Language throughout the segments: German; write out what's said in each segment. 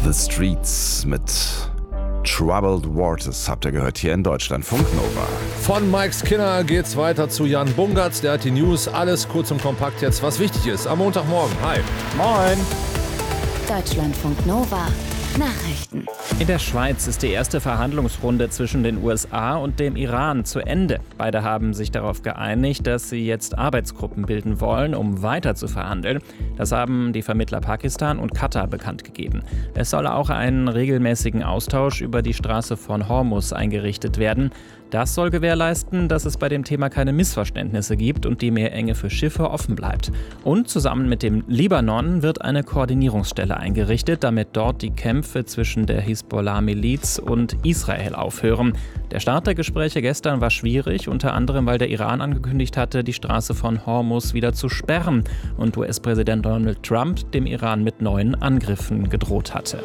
The Streets mit Troubled Waters habt ihr gehört hier in Deutschlandfunk Nova. Von Mike Skinner geht's weiter zu Jan Bungartz, der hat die News. Alles kurz und kompakt jetzt, was wichtig ist am Montagmorgen. Hi. Moin. Deutschlandfunk Nova. Nachrichten. In der Schweiz ist die erste Verhandlungsrunde zwischen den USA und dem Iran zu Ende. Beide haben sich darauf geeinigt, dass sie jetzt Arbeitsgruppen bilden wollen, um weiter zu verhandeln. Das haben die Vermittler Pakistan und Katar bekannt gegeben. Es soll auch einen regelmäßigen Austausch über die Straße von Hormuz eingerichtet werden. Das soll gewährleisten, dass es bei dem Thema keine Missverständnisse gibt und die Meerenge für Schiffe offen bleibt. Und zusammen mit dem Libanon wird eine Koordinierungsstelle eingerichtet, damit dort die Kämpfe zwischen der Hisbollah-Miliz und Israel aufhören. Der Start der Gespräche gestern war schwierig, unter anderem weil der Iran angekündigt hatte, die Straße von Hormuz wieder zu sperren und US-Präsident Donald Trump dem Iran mit neuen Angriffen gedroht hatte.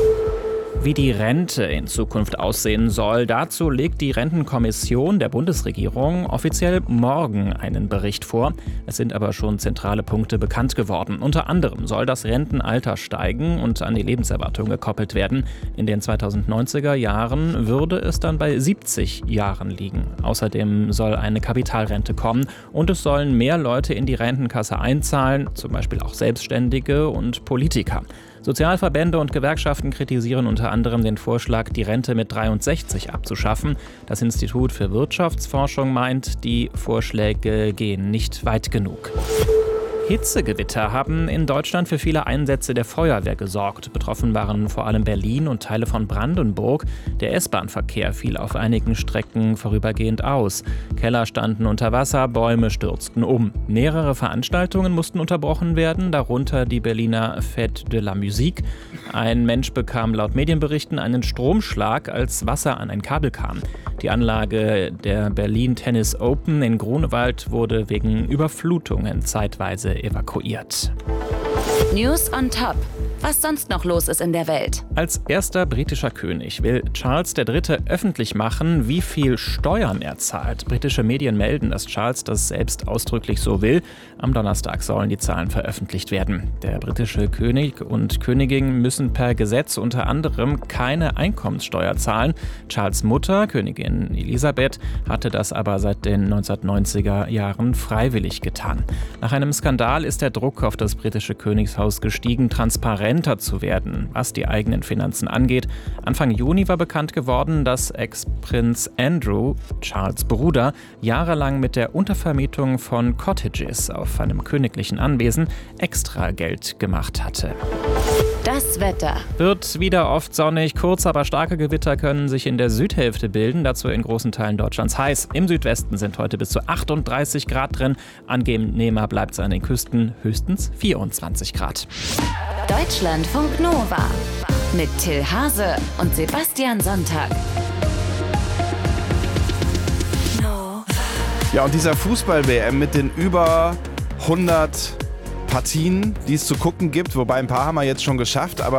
Wie die Rente in Zukunft aussehen soll, dazu legt die Rentenkommission der Bundesregierung offiziell morgen einen Bericht vor. Es sind aber schon zentrale Punkte bekannt geworden. Unter anderem soll das Rentenalter steigen und an die Lebenserwartung gekoppelt werden. In den 2090er Jahren würde es dann bei 70 Jahren liegen. Außerdem soll eine Kapitalrente kommen und es sollen mehr Leute in die Rentenkasse einzahlen, zum Beispiel auch Selbstständige und Politiker. Sozialverbände und Gewerkschaften kritisieren unter anderem den Vorschlag, die Rente mit 63 abzuschaffen. Das Institut für Wirtschaftsforschung meint, die Vorschläge gehen nicht weit genug. Hitzegewitter haben in Deutschland für viele Einsätze der Feuerwehr gesorgt. Betroffen waren vor allem Berlin und Teile von Brandenburg. Der S-Bahn-Verkehr fiel auf einigen Strecken vorübergehend aus. Keller standen unter Wasser, Bäume stürzten um. Mehrere Veranstaltungen mussten unterbrochen werden, darunter die Berliner Fête de la Musique. Ein Mensch bekam laut Medienberichten einen Stromschlag, als Wasser an ein Kabel kam. Die Anlage der Berlin Tennis Open in Grunewald wurde wegen Überflutungen zeitweise evakuiert. News on Top. Was sonst noch los ist in der Welt. Als erster britischer König will Charles III. Öffentlich machen, wie viel Steuern er zahlt. Britische Medien melden, dass Charles das selbst ausdrücklich so will. Am Donnerstag sollen die Zahlen veröffentlicht werden. Der britische König und Königin müssen per Gesetz unter anderem keine Einkommenssteuer zahlen. Charles' Mutter, Königin Elisabeth, hatte das aber seit den 1990er Jahren freiwillig getan. Nach einem Skandal ist der Druck auf das britische Königshaus gestiegen, transparenter zu werden, was die eigenen Finanzen angeht. Anfang Juni war bekannt geworden, dass Ex-Prinz Andrew, Charles' Bruder, jahrelang mit der Untervermietung von Cottages auf einem königlichen Anwesen extra Geld gemacht hatte. Das Wetter. Wird wieder oft sonnig, kurze, aber starke Gewitter können sich in der Südhälfte bilden, dazu in großen Teilen Deutschlands heiß. Im Südwesten sind heute bis zu 38 Grad drin, angenehmer bleibt es an den Küsten, höchstens 24 Grad. Deutschlandfunk Nova. Mit Till Hase und Sebastian Sonntag. Ja, und dieser Fußball-WM mit den über 100 Partien, die es zu gucken gibt, wobei ein paar haben wir jetzt schon geschafft, aber